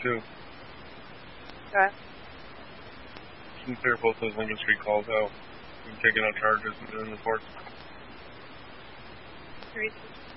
too. Okay. You can clear both those Lincoln Street calls out. You can take out charges and then reports. Great.